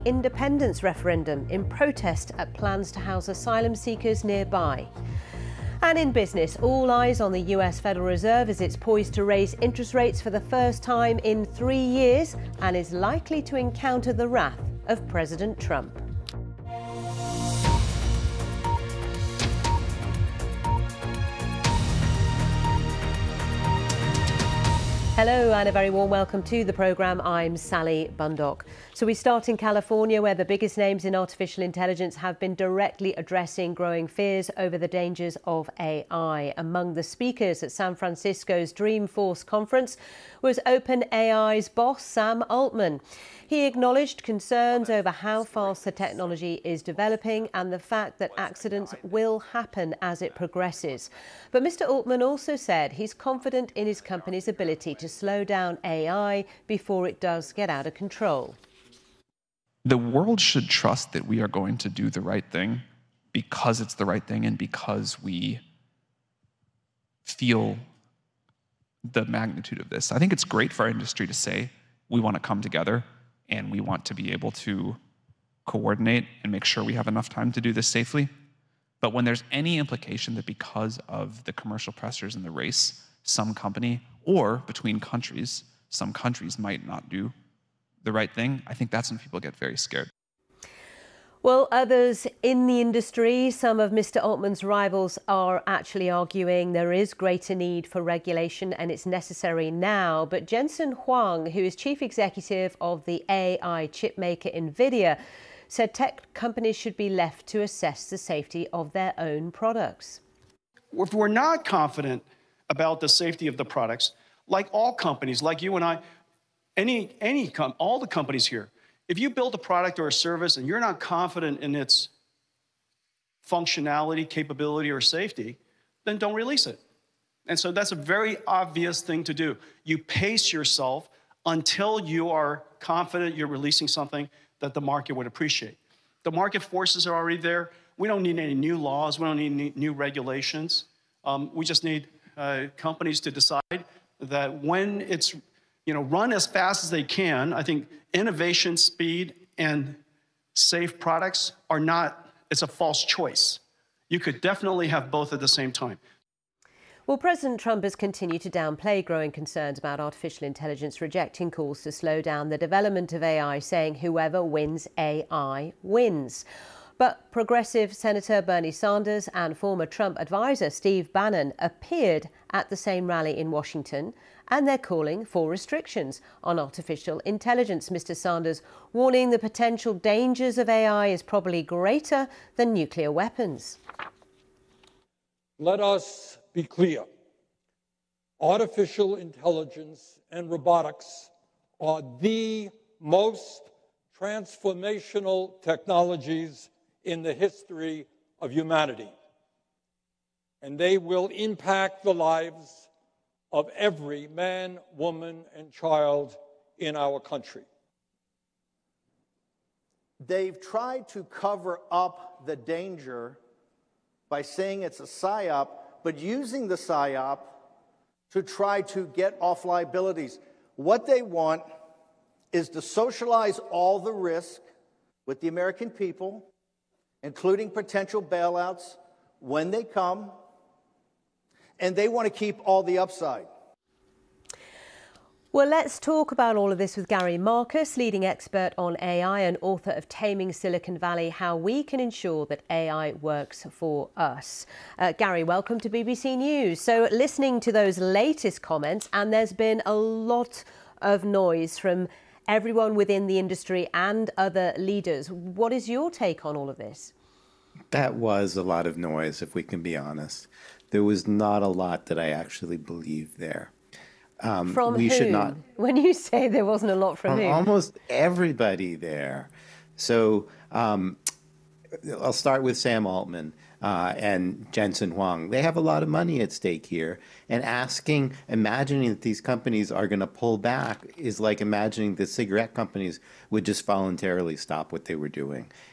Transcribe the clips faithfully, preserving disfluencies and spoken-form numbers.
Independence referendum in protest at plans to house asylum seekers nearby. And in business, all eyes on the U S Federal Reserve as it's poised to raise interest rates for the first time in three years and is likely to encounter the wrath of President Trump. Hello and a very warm welcome to the programme. I'm Sally Bundock. So we start in California, where the biggest names in artificial intelligence have been directly addressing growing fears over the dangers of A I. Among the speakers at San Francisco's Dreamforce conference was OpenAI's boss, Sam Altman. He acknowledged concerns over how fast the technology is developing and the fact that accidents will happen as it progresses. But Mister Altman also said he's confident in his company's ability to slow down A I before it does get out of control. The world should trust that we are going to do the right thing because it's the right thing and because we feel the magnitude of this. I think it's great for our industry to say we want to come together and we want to be able to coordinate and make sure we have enough time to do this safely. But when there's any implication that because of the commercial pressures in the race, some company or between countries, some countries might not do the right thing, I think that's when people get very scared. Well, others in the industry, some of Mister Altman's rivals, are actually arguing there is greater need for regulation and it's necessary now. But Jensen Huang, who is chief executive of the A I chipmaker NVIDIA, said tech companies should be left to assess the safety of their own products. If we're not confident about the safety of the products, like all companies, like you and I, any, any com all the companies here, if you build a product or a service and you're not confident in its functionality, capability, or safety, then don't release it. And so that's a very obvious thing to do. You pace yourself until you are confident you're releasing something that the market would appreciate. The market forces are already there. We don't need any new laws. We don't need any new regulations. Um, we just need uh, companies to decide that when it's you know, run as fast as they can. I think innovation, speed, and safe products are not, it's a false choice. You could definitely have both at the same time. Well, President Trump has continued to downplay growing concerns about artificial intelligence, rejecting calls to slow down the development of A I, saying whoever wins A I wins. But progressive Senator Bernie Sanders and former Trump advisor Steve Bannon appeared at the same rally in Washington, and they're calling for restrictions on artificial intelligence. Mister Sanders warning the potential dangers of A I is probably greater than nuclear weapons. Let us be clear. Artificial intelligence and robotics are the most transformational technologies in the history of humanity, and they will impact the lives of every man, woman, and child in our country. They've tried to cover up the danger by saying it's a psyop, but using the psyop to try to get off liabilities. What they want is to socialize all the risk with the American people, including potential bailouts when they come, and they want to keep all the upside. Well, let's talk about all of this with Gary Marcus, leading expert on A I and author of Taming Silicon Valley, How We Can Ensure That A I Works for Us. Uh, Gary, welcome to B B C News. So listening to those latest comments, and there's been a lot of noise from everyone within the industry and other leaders. What is your take on all of this? That was a lot of noise, if we can be honest. There was not a lot that I actually believed there. Um, from we whom? Should not, when you say there wasn't a lot from, from whom? Almost everybody there. So um, I'll start with Sam Altman uh, and Jensen Huang. They have a lot of money at stake here, and asking, imagining that these companies are going to pull back is like imagining that cigarette companies would just voluntarily stop what they were doing.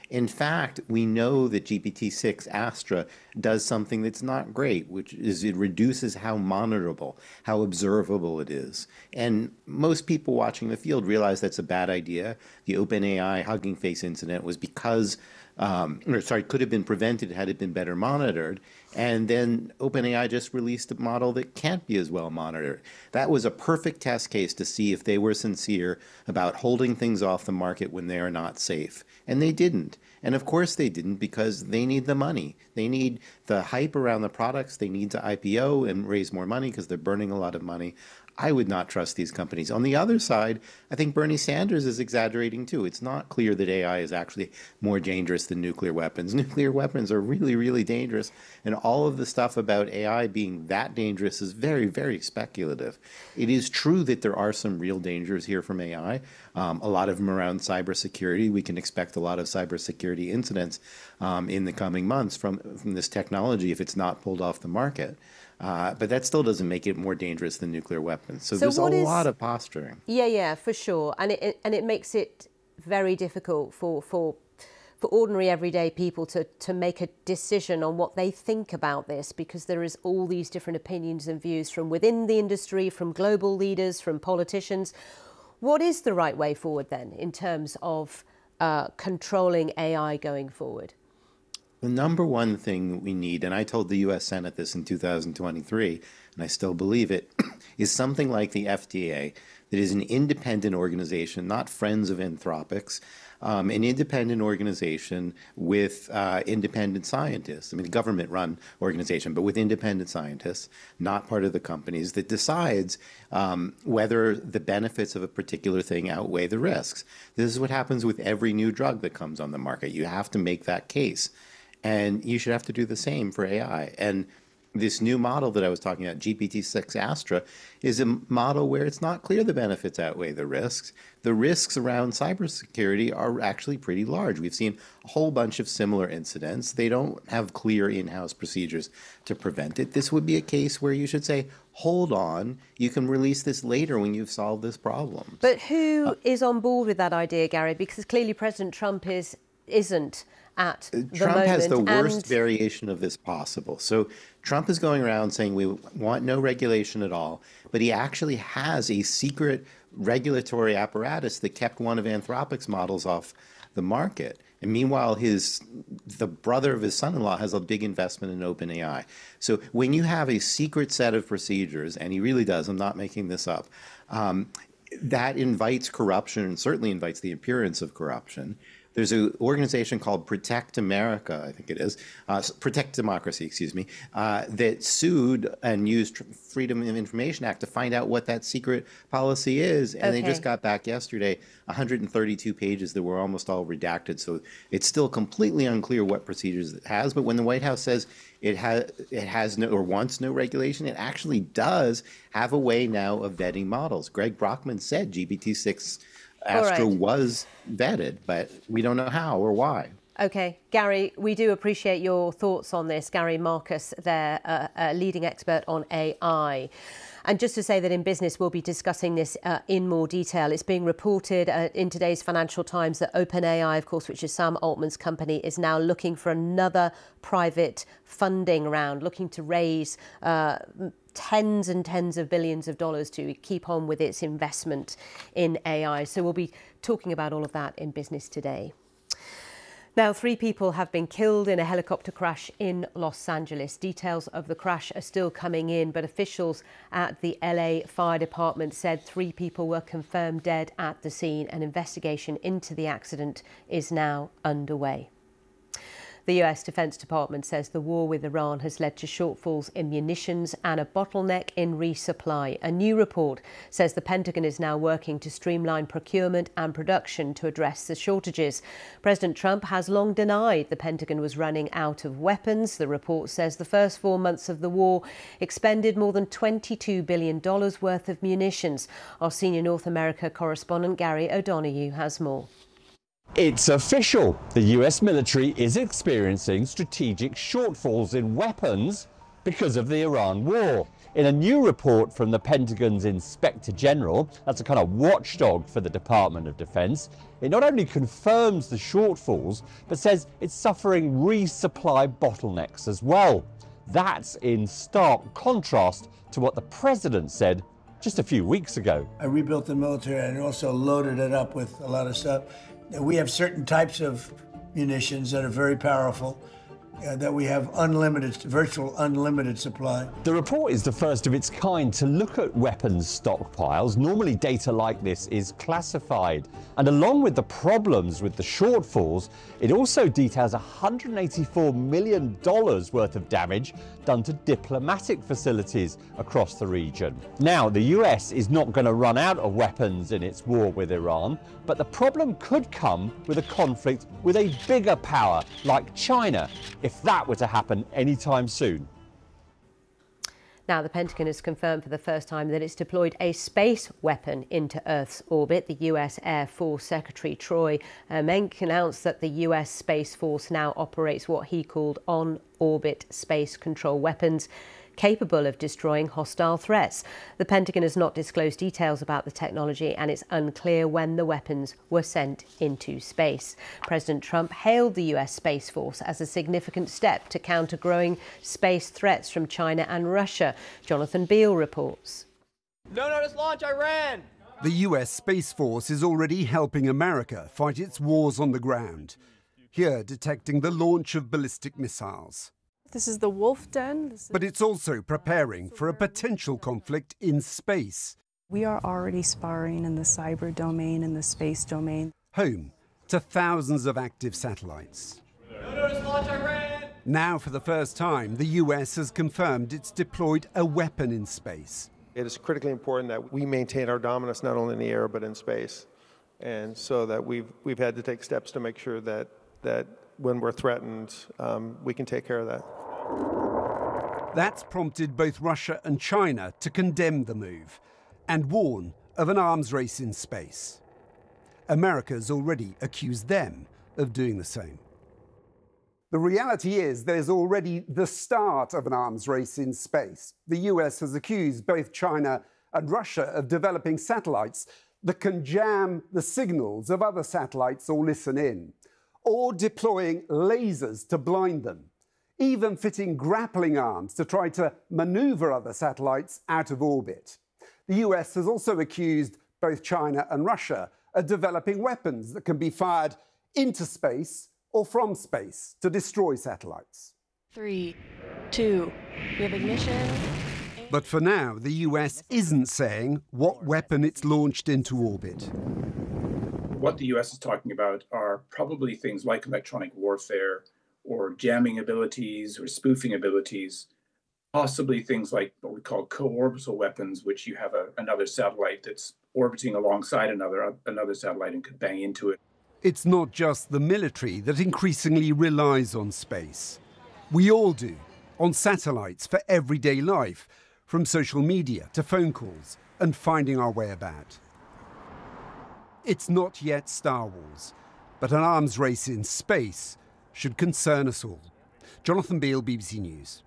In fact, we know that G P T six Astra does something that's not great, which is it reduces how monitorable, how observable it is. And most people watching the field realize that's a bad idea. The OpenAI Hugging Face incident was because Um, or sorry, could have been prevented had it been better monitored. And then OpenAI just released a model that can't be as well monitored. That was a perfect test case to see if they were sincere about holding things off the market when they are not safe. And they didn't. And of course they didn't, because they need the money. They need the hype around the products. They need to I P O and raise more money because they're burning a lot of money. I would not trust these companies. On the other side, I think Bernie Sanders is exaggerating too. It's not clear that A I is actually more dangerous than nuclear weapons. Nuclear weapons are really, really dangerous. And all of the stuff about A I being that dangerous is very, very speculative. It is true that there are some real dangers here from A I. Um, a lot of them around cybersecurity. We can expect a lot of cybersecurity incidents um, in the coming months from, from this technology if it's not pulled off the market. Uh, but that still doesn't make it more dangerous than nuclear weapons. So, so there's a is, lot of posturing. Yeah, yeah, for sure. And it, and it makes it very difficult for, for, for ordinary everyday people to, to make a decision on what they think about this, because there is all these different opinions and views from within the industry, from global leaders, from politicians. What is the right way forward then in terms of uh, controlling A I going forward? The number one thing we need, and I told the U S Senate this in two thousand twenty-three, and I still believe it, is something like the F D A that is an independent organization, not Friends of Anthropics, um, an independent organization with uh, independent scientists. I mean, a government-run organization, but with independent scientists, not part of the companies, that decides um, whether the benefits of a particular thing outweigh the risks. This is what happens with every new drug that comes on the market. You have to make that case. And you should have to do the same for A I. And this new model that I was talking about, G P T six Astra, is a model where it's not clear the benefits outweigh the risks. The risks around cybersecurity are actually pretty large. We've seen a whole bunch of similar incidents. They don't have clear in-house procedures to prevent it. This would be a case where you should say, hold on, you can release this later when you've solved this problem. But who uh, is on board with that idea, Gary? Because clearly President Trump is, isn't. At the Trump moment. has the worst and... variation of this possible. So Trump is going around saying we want no regulation at all, but he actually has a secret regulatory apparatus that kept one of Anthropic's models off the market. And meanwhile, his the brother of his son-in-law has a big investment in OpenAI. So when you have a secret set of procedures, and he really does, I'm not making this up, um, that invites corruption and certainly invites the appearance of corruption. There's an organization called Protect America, I think it is, uh, Protect Democracy, excuse me, uh, that sued and used Freedom of Information Act to find out what that secret policy is. And okay. They just got back yesterday one hundred thirty-two pages that were almost all redacted. So it's still completely unclear what procedures it has. But when the White House says it has, it has no or wants no regulation, it actually does have a way now of vetting models. Greg Brockman said G P T six Astra right. was vetted, but we don't know how or why. Okay, Gary, we do appreciate your thoughts on this. Gary Marcus, there, uh, a leading expert on A I. And just to say that in business, we'll be discussing this uh, in more detail. It's being reported uh, in today's Financial Times that OpenAI, of course, which is Sam Altman's company, is now looking for another private funding round, looking to raise uh, tens and tens of billions of dollars to keep on with its investment in A I. So we'll be talking about all of that in business today. Now, three people have been killed in a helicopter crash in Los Angeles. Details of the crash are still coming in, but officials at the L A Fire Department said three people were confirmed dead at the scene. An investigation into the accident is now underway. The U S Defense Department says the war with Iran has led to shortfalls in munitions and a bottleneck in resupply. A new report says the Pentagon is now working to streamline procurement and production to address the shortages. President Trump has long denied the Pentagon was running out of weapons. The report says the first four months of the war expended more than twenty-two billion dollars worth of munitions. Our senior North America correspondent Gary O'Donoghue has more. It's official. The U S military is experiencing strategic shortfalls in weapons because of the Iran war. In a new report from the Pentagon's Inspector General, that's a kind of watchdog for the Department of Defense, it not only confirms the shortfalls, but says it's suffering resupply bottlenecks as well. That's in stark contrast to what the president said just a few weeks ago. I rebuilt the military and also loaded it up with a lot of stuff. We have certain types of munitions that are very powerful, uh, that we have unlimited, virtual unlimited supply. The report is the first of its kind to look at weapons stockpiles. Normally data like this is classified. And along with the problems with the shortfalls, it also details one hundred eighty-four million dollars worth of damage done to diplomatic facilities across the region. Now, the U S is not going to run out of weapons in its war with Iran, but the problem could come with a conflict with a bigger power like China, if that were to happen anytime soon. Now, the Pentagon has confirmed for the first time that it's deployed a space weapon into Earth's orbit. The U S Air Force Secretary Troy uh, Menck announced that the U S Space Force now operates what he called on-orbit space control weapons, capable of destroying hostile threats. The Pentagon has not disclosed details about the technology, and it's unclear when the weapons were sent into space. President Trump hailed the U S Space Force as a significant step to counter growing space threats from China and Russia. Jonathan Beale reports. No notice launch, Iran! The U S Space Force is already helping America fight its wars on the ground, here detecting the launch of ballistic missiles. This is the Wolf Den. This is... But it's also preparing for a potential conflict in space. We are already sparring in the cyber domain and the space domain. Home to thousands of active satellites. No notice launch, Iran! Now, for the first time, the U S has confirmed it's deployed a weapon in space. It is critically important that we maintain our dominance not only in the air but in space. And so that we've, we've had to take steps to make sure that, that when we're threatened, um, we can take care of that. That's prompted both Russia and China to condemn the move and warn of an arms race in space. America's already accused them of doing the same. The reality is there's already the start of an arms race in space. The U S has accused both China and Russia of developing satellites that can jam the signals of other satellites or listen in, or deploying lasers to blind them, even fitting grappling arms to try to maneuver other satellites out of orbit. The U S has also accused both China and Russia of developing weapons that can be fired into space or from space to destroy satellites. Three, two, we have ignition. But for now, the U S isn't saying what weapon it's launched into orbit. What the U S is talking about are probably things like electronic warfare, or jamming abilities, or spoofing abilities, possibly things like what we call co-orbital weapons, which you have a, another satellite that's orbiting alongside another, another satellite and could bang into it. It's not just the military that increasingly relies on space. We all do, on satellites for everyday life, from social media to phone calls and finding our way about. It's not yet Star Wars, but an arms race in space should concern us all. Jonathan Beale, B B C News.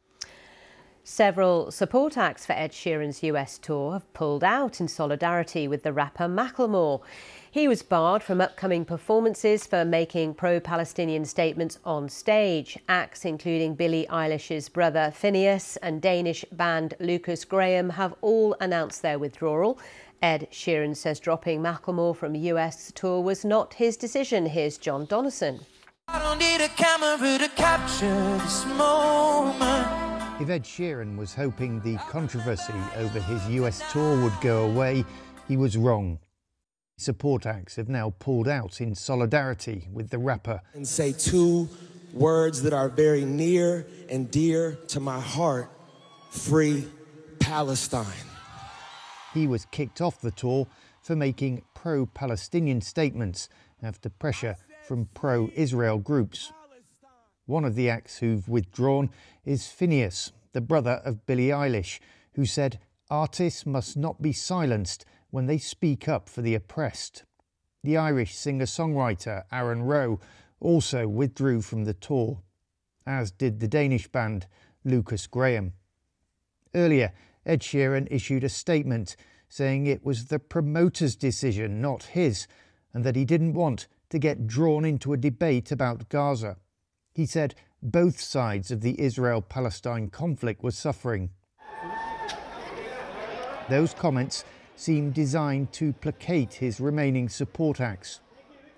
Several support acts for Ed Sheeran's U S tour have pulled out in solidarity with the rapper Macklemore. He was barred from upcoming performances for making pro-Palestinian statements on stage. Acts including Billie Eilish's brother Finneas and Danish band Lucas Graham have all announced their withdrawal. Ed Sheeran says dropping Macklemore from U S tour was not his decision. Here's John Donnison. I don't need a camera to capture this moment. If Ed Sheeran was hoping the controversy over his U S tour would go away, he was wrong. Support acts have now pulled out in solidarity with the rapper. And say two words that are very near and dear to my heart: free Palestine. He was kicked off the tour for making pro-Palestinian statements after pressure from pro-Israel groups. One of the acts who've withdrawn is Finneas, the brother of Billie Eilish, who said artists must not be silenced when they speak up for the oppressed. The Irish singer-songwriter Aaron Rowe also withdrew from the tour, as did the Danish band Lucas Graham. Earlier, Ed Sheeran issued a statement saying it was the promoter's decision, not his, and that he didn't want to get drawn into a debate about Gaza. He said both sides of the Israel-Palestine conflict were suffering. Those comments seem designed to placate his remaining support acts.